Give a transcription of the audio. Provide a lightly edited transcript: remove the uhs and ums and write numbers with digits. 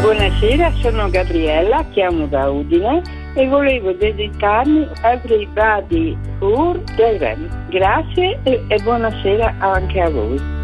Buonasera, sono Gabriella, chiamo da Udine e volevo dedicarmi Everybody Who Devem. Grazie e buonasera anche a voi.